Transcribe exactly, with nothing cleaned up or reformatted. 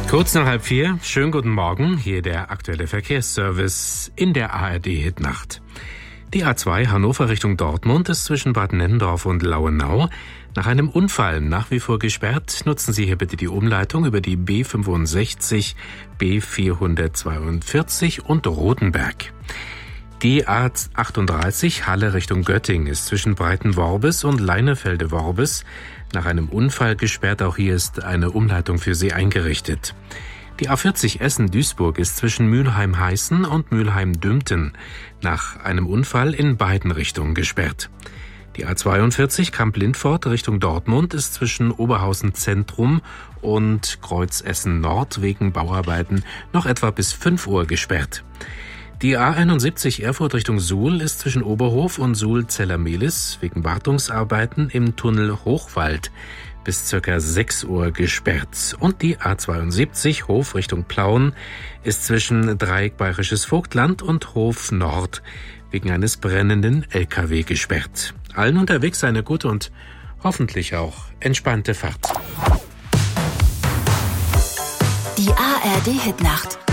Kurz nach halb vier, schönen guten Morgen, hier der aktuelle Verkehrsservice in der A R D-Hitnacht. Die A zwei Hannover Richtung Dortmund ist zwischen Bad Nennendorf und Lauenau nach einem Unfall nach wie vor gesperrt. Nutzen Sie hier bitte die Umleitung über die B fünfundsechzig, B vierhundertzweiundvierzig und Rotenberg. Die A achtunddreißig Halle Richtung Göttingen ist zwischen Breitenworbis und Leinefelde-Worbis nach einem Unfall gesperrt. Auch hier ist eine Umleitung für Sie eingerichtet. Die A vierzig Essen-Duisburg ist zwischen Mülheim-Heißen und Mülheim-Dümpten nach einem Unfall in beiden Richtungen gesperrt. Die A zweiundvierzig Kamp-Lindfort Richtung Dortmund ist zwischen Oberhausen Zentrum und Kreuz Essen Nord wegen Bauarbeiten noch etwa bis fünf Uhr gesperrt. Die A einundsiebzig Erfurt Richtung Suhl ist zwischen Oberhof und Suhl-Zellermehlis wegen Wartungsarbeiten im Tunnel Hochwald bis ca. sechs Uhr gesperrt. Und die A zweiundsiebzig Hof Richtung Plauen ist zwischen Dreieck Bayerisches Vogtland und Hof Nord wegen eines brennenden L K W gesperrt. Allen unterwegs eine gute und hoffentlich auch entspannte Fahrt. Die A R D-Hitnacht.